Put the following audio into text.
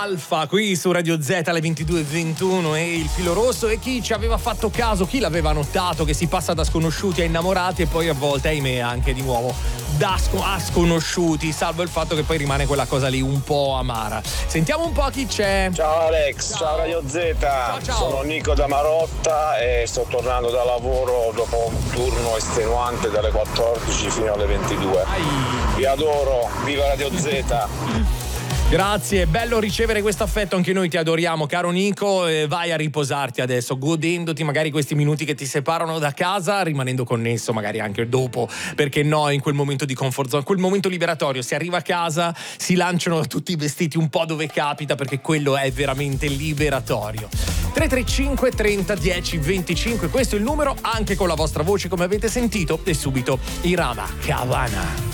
Alfa qui su Radio Z alle 22:21 e il filo rosso. E chi ci aveva fatto caso, chi l'aveva notato che si passa da sconosciuti a innamorati e poi a volte, ahimè, anche di nuovo a sconosciuti, salvo il fatto che poi rimane quella cosa lì un po' amara. Sentiamo un po' chi c'è. Ciao Alex, ciao Radio Z, ciao. Sono Nico da Marotta e sto tornando da lavoro dopo un turno estenuante dalle 14 fino alle 22. Vi adoro, viva Radio Z. Grazie, bello ricevere questo affetto, anche noi ti adoriamo caro Nico. Vai a riposarti adesso, godendoti magari questi minuti che ti separano da casa, rimanendo connesso magari anche dopo, perché no, in quel momento di comfort zone, quel momento liberatorio, si arriva a casa, si lanciano tutti i vestiti un po' dove capita, perché quello è veramente liberatorio. 335 30 10 25, questo è il numero, anche con la vostra voce come avete sentito, e subito Irama Cavana.